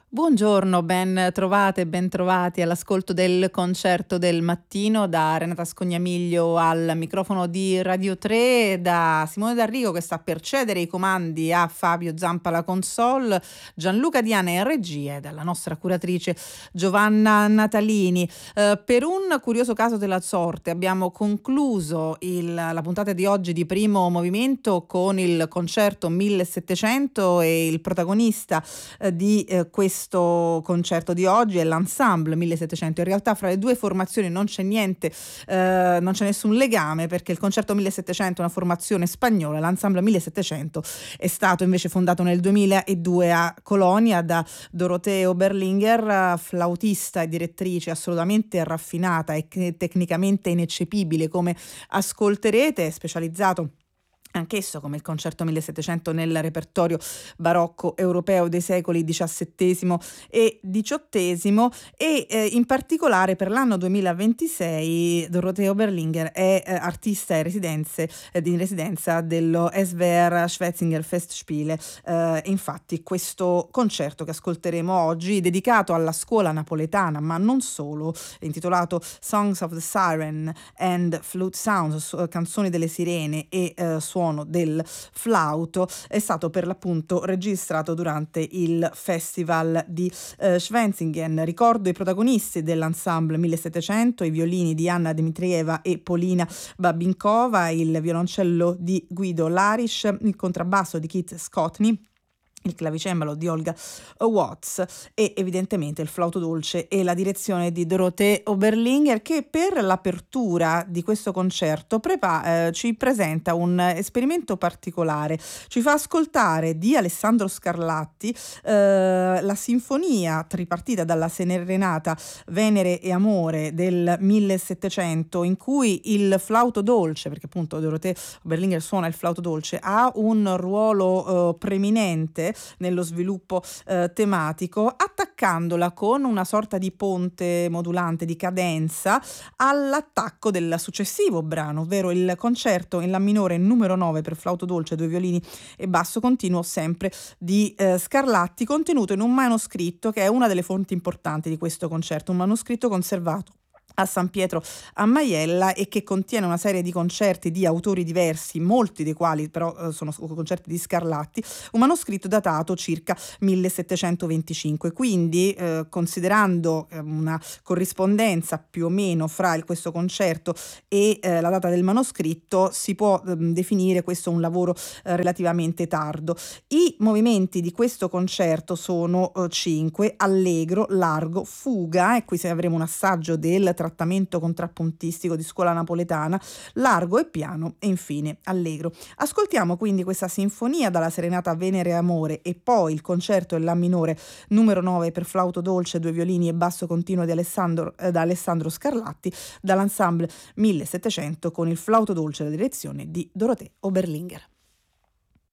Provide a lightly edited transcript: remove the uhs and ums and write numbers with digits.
Buongiorno, ben trovate e ben trovati all'ascolto del concerto del mattino da Renata Scognamiglio al microfono di Radio 3, da Simone D'Arrigo che sta per cedere i comandi a Fabio Zampa alla console, Gianluca Diana in regia e dalla nostra curatrice Giovanna Natalini. Per un curioso caso della sorte abbiamo concluso la puntata di oggi di Primo Movimento con il concerto 1700 e il protagonista di questo concerto di oggi è l'Ensemble 1700. In realtà fra le due formazioni non c'è niente, non c'è nessun legame, perché il concerto 1700 è una formazione spagnola, l'Ensemble 1700 è stato invece fondato nel 2002 a Colonia da Dorothea Oberlinger, flautista e direttrice assolutamente raffinata e tecnicamente ineccepibile, come ascolterete, specializzato anch'esso come il concerto 1700 nel repertorio barocco europeo dei secoli XVII e XVIII e in particolare per l'anno 2026 Dorothea Oberlinger è artista in residenza dello SWR Schwetzinger Festspiele. Infatti questo concerto che ascolteremo oggi, dedicato alla scuola napoletana ma non solo, intitolato Songs of the Siren and Flute Sounds, canzoni delle sirene e suono del flauto, è stato per l'appunto registrato durante il festival di Schwenzingen. Ricordo i protagonisti dell'Ensemble 1700, i violini di Anna Dmitrieva e Polina Babinkova, il violoncello di Guido Larisch, il contrabbasso di Keith Scotney, il clavicembalo di Olga Watts e evidentemente il flauto dolce e la direzione di Dorothea Oberlinger, che per l'apertura di questo concerto ci presenta un esperimento particolare. Ci fa ascoltare di Alessandro Scarlatti la sinfonia tripartita dalla Serenata Venere e Amore del 1700, in cui il flauto dolce, perché appunto Dorothea Oberlinger suona il flauto dolce, ha un ruolo preminente nello sviluppo tematico, attaccandola con una sorta di ponte modulante di cadenza all'attacco del successivo brano, ovvero il concerto in la minore numero 9 per flauto dolce, due violini e basso continuo, sempre di Scarlatti, contenuto in un manoscritto che è una delle fonti importanti di questo concerto, un manoscritto conservato a San Pietro a Maiella e che contiene una serie di concerti di autori diversi, molti dei quali però sono concerti di Scarlatti, un manoscritto datato circa 1725. Quindi considerando una corrispondenza più o meno fra questo concerto e la data del manoscritto, si può definire questo un lavoro relativamente tardo. I movimenti di questo concerto sono 5: allegro, largo, fuga, e qui avremo un assaggio del trattamento contrappuntistico di scuola napoletana, largo e piano, e infine allegro. Ascoltiamo quindi questa sinfonia dalla Serenata Venere e Amore e poi il concerto in La minore numero 9 per flauto dolce, due violini e basso continuo da Alessandro Scarlatti, dall'Ensemble 1700 con il flauto dolce e la direzione di Dorothea Oberlinger.